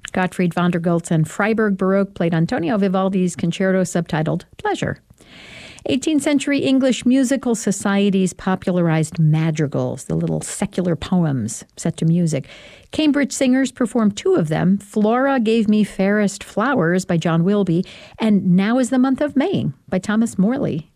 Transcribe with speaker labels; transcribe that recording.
Speaker 1: Gottfried von der Goltz and Freiburg Baroque played Antonio Vivaldi's concerto subtitled Pleasure. 18th century English musical societies popularized madrigals, the little secular poems set to music. Cambridge singers performed two of them, Flora Gave Me Fairest Flowers by John Wilby, and Now is the Month of May by Thomas Morley.